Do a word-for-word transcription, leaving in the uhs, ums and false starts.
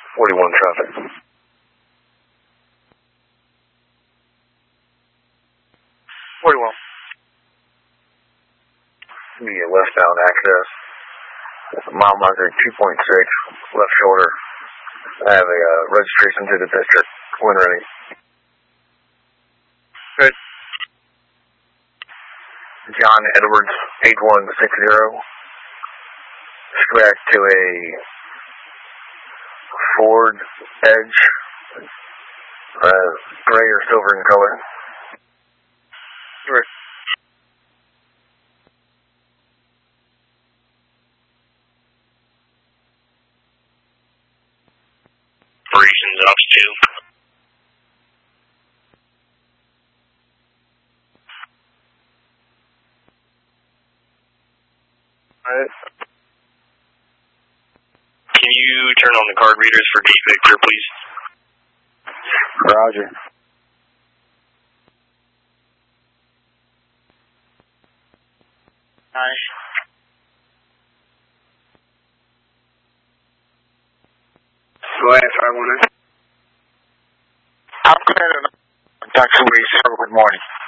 forty-one traffic. forty-one. Be a westbound access. Mile marker two point six, left shoulder. I have a uh, registration to the district when ready. Good. John Edwards, eight one six zero. Back to a Ford Edge, uh, gray or silver in color. Sure. Operations off two. Alright. Can you turn on the card readers for D Victor, please? Roger. Nice. Go ahead, five one nine. I'm Doctor Reese. Good morning.